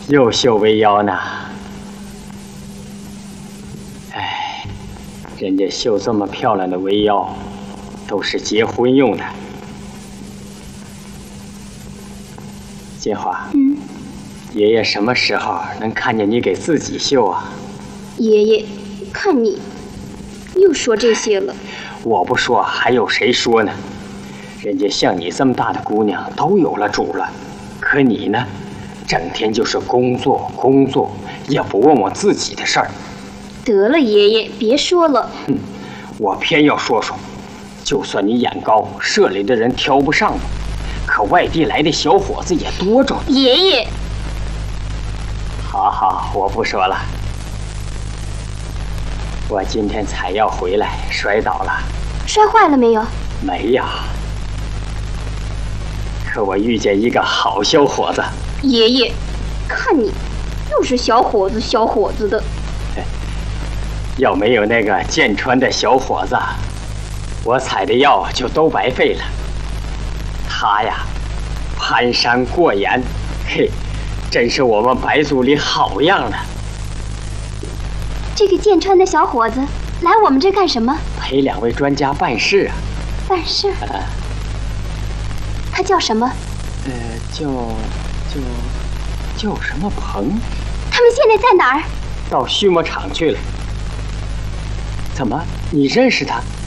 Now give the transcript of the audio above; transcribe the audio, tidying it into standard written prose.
又绣围腰呢。哎，人家绣这么漂亮的围腰，都是结婚用的。金花，爷爷什么时候能看见你给自己绣啊？ 爷爷，看你又说这些了。 我不说，还有谁说呢？人家像你这么大的姑娘都有了主了，可你呢，整天就是工作工作，也不问我自己的事儿。 得了，爷爷别说了。 我偏要说说，就算你眼高，社里的人挑不上你，可外地来的小伙子也多着。 爷爷， 好好，我不说了。我今天采药回来摔倒了。 摔坏了没有？ 没有。可我遇见一个好小伙子。 爷爷，看你又是小伙子小伙子的。 要没有那个剑川的小伙子，我采的药就都白费了。他呀，攀山过岩，嘿，真是我们白族里好样的。 这个剑川的小伙子来我们这干什么？ 陪2位专家办事啊。 办事？他叫什么？ 叫什么鹏？ 他们现在在哪儿？ 到畜牧场去了。怎么，你认识他？